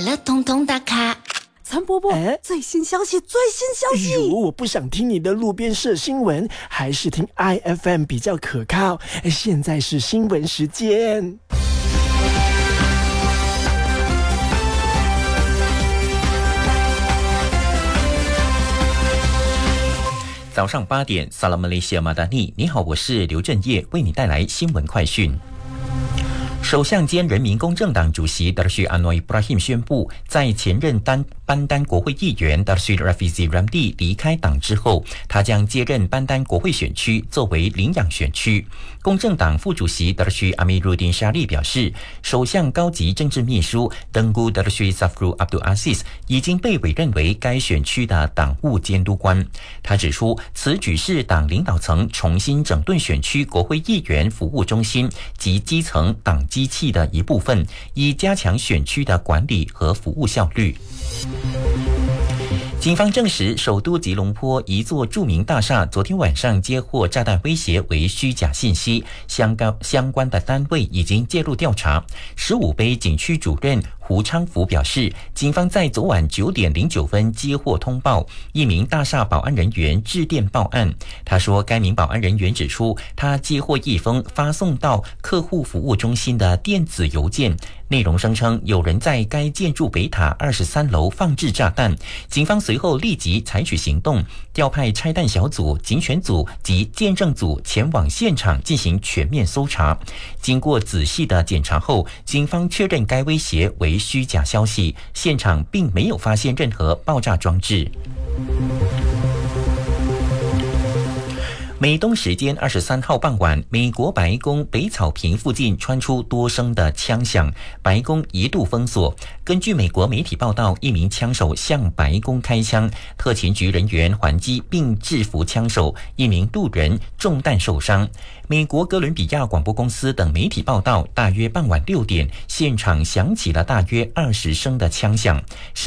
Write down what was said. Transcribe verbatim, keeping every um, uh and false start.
了统统打卡。 陈伯伯、欸，最新消息，最新消息！ 如果我不想听你的路边社新闻，还是听 I F M 比较可靠。现在是新闻时间。 早上八点，萨拉马雷西亚马达尼，你好，我是刘振业，为你带来新闻快讯。首相兼人民公正党主席达尔须安诺伊布拉辛宣布，在前任丹班丹国会议员达尔须拉菲兹 Ramdi 离开党之后，他将接任班丹国会选区作为领养选区。公正党副主席达尔须阿米鲁丁沙利表示，首相高级政治秘书登古达尔须萨弗鲁阿杜阿西斯已经被委任为该选区的党务监督官。他指出，此举是党领导层重新整顿选区国会议员服务中心及基层党机器的一部分，以加强选区的管理和服务效率。警方证实，首都吉隆坡一座著名大厦昨天晚上接获炸弹威胁为虚假信息，相关相关的单位已经介入调查。十五杯警区主任胡昌福表示，警方在昨晚九点零九分接获通报，一名大厦保安人员致电报案。他说，该名保安人员指出，他接获一封发送到客户服务中心的电子邮件，内容声称有人在该建筑北塔二十三楼放置炸弹。警方随后立即采取行动，调派拆弹小组、警选组及见证组前往现场进行全面搜查。经过仔细的检查后，警方确认该威胁为虚假消息，现场并没有发现任何爆炸装置。美东时间二十三号傍晚，美国白宫北草坪附近传出多声的枪响，白宫一度封锁。根据美国媒体报道，一名枪手向白宫开枪，特勤局人员还击并制服枪手，一名路人中弹受伤。美国哥伦比亚广播公司等媒体报道，大约傍晚六点，现场响起了大约二十声的枪响。